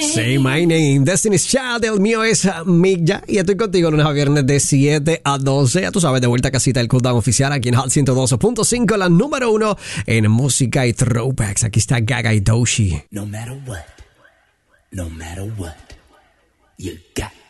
Say my name, Destiny's Child, el mío es Mick Ya y estoy contigo lunes a viernes de 7 a 12. Ya tú sabes, de vuelta a casita el Countdown oficial aquí en Hot 112.5, la número 1 en música y throwbacks. Aquí está Gaga y Doechii. No matter what, you got